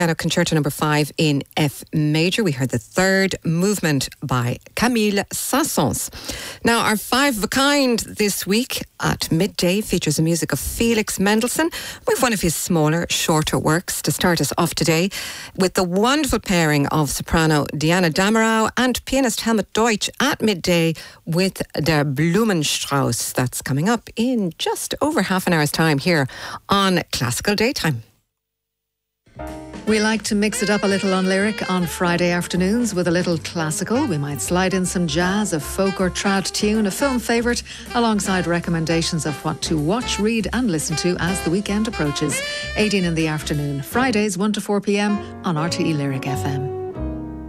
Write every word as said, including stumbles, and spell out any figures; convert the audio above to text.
Piano Concerto number five in F major. We heard the third movement by Camille Saint-Saëns. Now, our five of a kind this week at midday features the music of Felix Mendelssohn with one of his smaller, shorter works to start us off today with the wonderful pairing of soprano Diana Damrau and pianist Helmut Deutsch at midday with Der Blumenstrauß. That's coming up in just over half an hour's time here on Classical Daytime. We like to mix it up a little on Lyric on Friday afternoons with a little classical. We might slide in some jazz, a folk or trad tune, a film favourite, alongside recommendations of what to watch, read and listen to as the weekend approaches. eighteen in the afternoon, Fridays one to four p m on R T E Lyric F M.